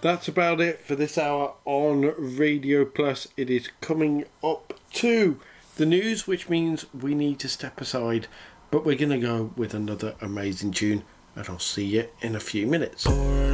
That's about it for this hour on Radio Plus. It is coming up to the news, which means we need to step aside, but we're going to go with another amazing tune, and I'll see you in a few minutes.